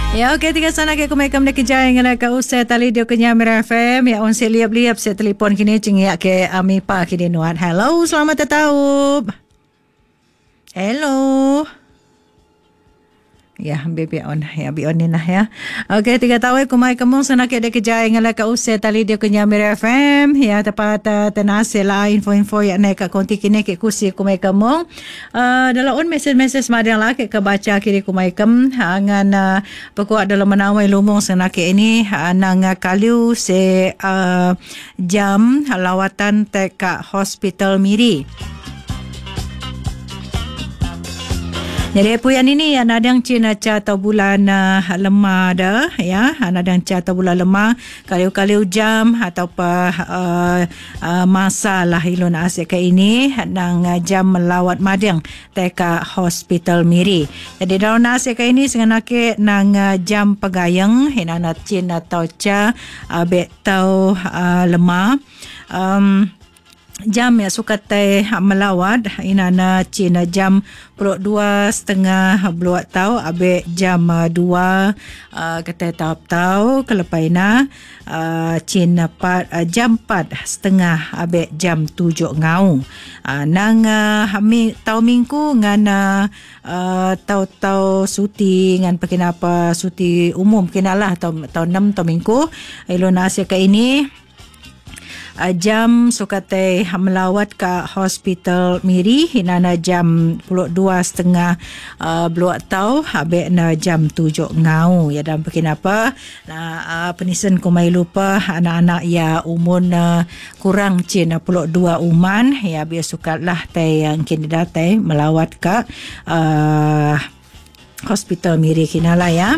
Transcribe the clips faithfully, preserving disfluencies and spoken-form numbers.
Ya, okey, tiga sana ke kumai kam nak kerja yang nak usai tali dia kenya Mira F M. Ya, on se liap-liap se telefon kini cing ya ke ami pa kini nuan. Hello, selamat tatau. Hello. Ya, baby on. Ya, bi on ni nah ya. Okey, tiga tahu kumai kamu sana ke ada kerja yang nak usai tali dia kenya Mira F M. Ya, tepat uh, tenase lah info-info yang nak konti kini ke kursi kumai kamu. Uh, dalam on message-message madang lah ke kebaca kiri kumai kam ngan uh, pokok dalam menawai lumong sana ke ini uh, nang uh, kaliu se uh, jam lawatan tek hospital Miri. Jadi puyan ini ada yang Cina atau bulan uh, lemah dah ya, ada yang atau bulan lemah kaliu-kaliu jam atau apa uh, uh, masa lah ilun asyik ke ini nang uh, jam melawat madang teka hospital Miri. Jadi dalam asyik ke ini senganake nang uh, jam pegayang hinana Cina atau ca abek tau uh, lemah um, jam ya suka teh melawat inana Cina jam puluh dua setengah beluat tau abe jam dua uh, kata tau tau kelepaina uh, Cina pat uh, jam empat setengah abe jam tujuh ngau uh, nang uh, mi tau minggu ngan uh, tau tau suti ngan pakai apa suti umum kinalah tau tau enam tau minggu ilon Asia ke ini Uh, jam sukate melawat ke hospital Miri hinana jam puluh dua setengah uh, beluat tau habis na jam tujuh ngau ya dan bikin apa na uh, penisen kumai lupa anak-anak ya umur uh, kurang cina puluh dua uman ya biar sukatlah teh yang kini datang melawat ke uh, hospital Miri kinala ya.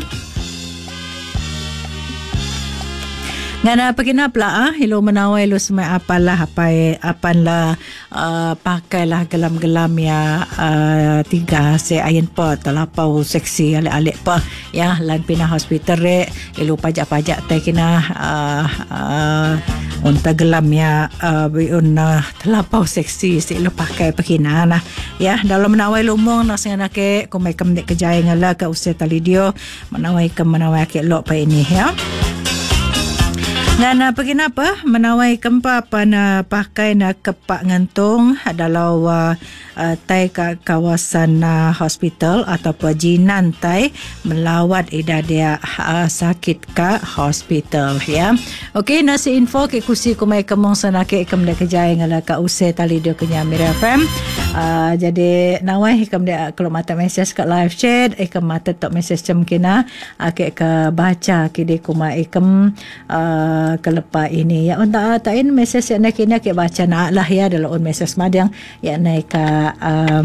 Ngana pakinap lah ah ilo menawai lo semai apalah apa apan lah uh, pakailah gelam-gelam ya uh, tiga se ayen pa talapau seksi alik-alik pa ya lan pina hospital re ilo pajak-pajak teh kina uh, uh, unta gelam ya uh, biun uh, talapau seksi si ilo pakai pakina nah ya dalam menawai lumong nak sengana ke kumai kem dek kejaya ngala ke usai tali dio menawai kem menawai ke lok pa ini ya. Dan apa kenapa menawai kempa apa na pakai na kepak ngantung dalam uh, uh, tai ka kawasan uh, hospital atau jinan tai melawat ida dia uh, sakit ka hospital ya. Okey nasi info ke kursi kumai kemong sana ke kem dak kejaya ngala ka usai tali dia kenya Mira F M. Uh, jadi nawai kem dia kalau mata message kat live chat ikem mata tok message jam kena ke ke baca ke de kumai ikem uh, kelepa ini ya untuk tain mesej yang nak kena ke baca nak lah ya dalam on mesej madang yang naik ke uh,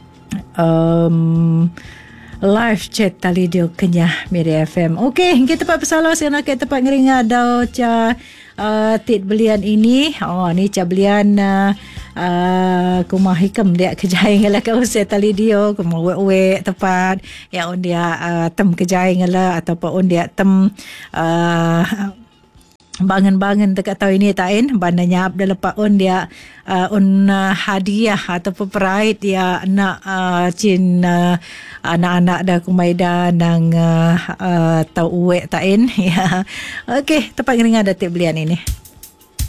um, live chat tali dia kenya Mira F M. Okey kita tempat pesalah saya nak ke tempat ngeringa dau ca uh, tit belian ini oh ni ca belian uh, Uh, kumah hikam dia kejaya ngala ka usai tali dia kumah we tepat ya on dia uh, tem kejaya ngala ataupun dia tem uh, bangun-bangun dekat tahu ini tain bandanya abda lepas on dia uh, on uh, hadiah ataupun peraih dia nak uh, cin uh, anak-anak dah kumaida nang uh, uh, tahu uwe tain ya okey tepat ngeringa datik belian ini.